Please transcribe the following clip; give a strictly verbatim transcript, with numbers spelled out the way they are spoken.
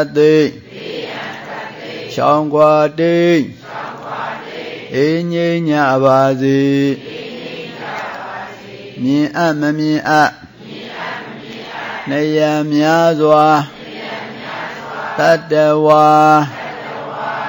သိရှောင်ကွာတိအေးငြိမ်းကြပါစေမြင်အပ်မမြင်အပ်နေရများစွာတတ္တဝါ